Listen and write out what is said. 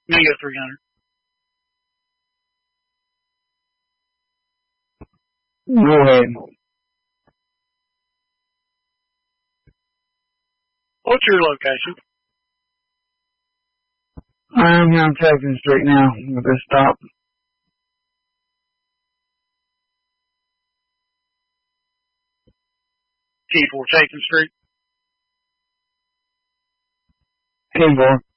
I'm going to go 300. Go ahead. What's your location? I'm here on Texas Street now with this stop. T4 Chapin Street. T4.